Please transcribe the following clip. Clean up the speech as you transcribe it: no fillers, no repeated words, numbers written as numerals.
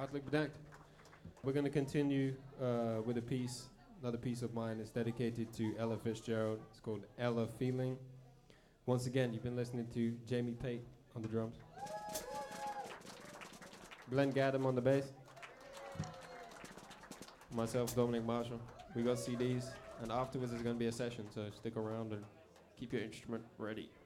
Hartelijk bedankt. We're going to continue with a piece. Another piece of mine is dedicated to Ella Fitzgerald. It's called Ella Feeling. Once again, you've been listening to Jamie Pate on the drums, Glenn Gaddam on the bass, myself, Dominic Marshall. We got CDs, and afterwards there's going to be a session, so stick around and keep your instrument ready.